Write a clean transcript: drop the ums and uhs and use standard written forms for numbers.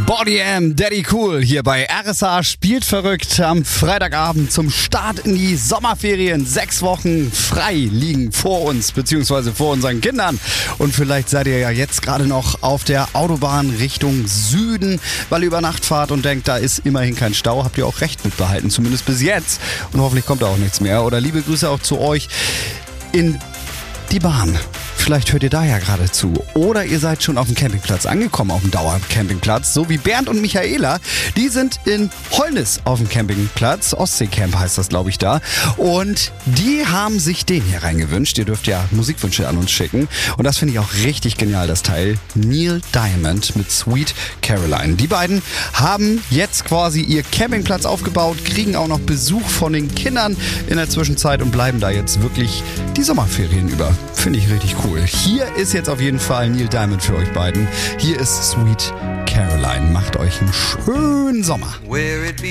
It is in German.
Body M, Daddy Cool hier bei RSA spielt verrückt am Freitagabend zum Start in die Sommerferien. 6 Wochen frei liegen vor uns, beziehungsweise vor unseren Kindern. Und vielleicht seid ihr ja jetzt gerade noch auf der Autobahn Richtung Süden, weil ihr über Nacht fahrt und denkt, da ist immerhin kein Stau. Habt ihr auch recht mitbehalten, zumindest bis jetzt. Und hoffentlich kommt da auch nichts mehr. Oder liebe Grüße auch zu euch in die Bahn. Vielleicht hört ihr da ja gerade zu. Oder ihr seid schon auf dem Campingplatz angekommen, auf dem Dauercampingplatz. So wie Bernd und Michaela. Die sind in Holnis auf dem Campingplatz. Ostseecamp heißt das, glaube ich, da. Und die haben sich den hier reingewünscht. Ihr dürft ja Musikwünsche an uns schicken. Und das finde ich auch richtig genial, das Teil. Neil Diamond mit Sweet Caroline. Die beiden haben jetzt quasi ihr Campingplatz aufgebaut, kriegen auch noch Besuch von den Kindern in der Zwischenzeit und bleiben da jetzt wirklich die Sommerferien über. Finde ich richtig cool. Hier ist jetzt auf jeden Fall Neil Diamond für euch beiden. Hier ist Sweet Caroline. Macht euch einen schönen Sommer.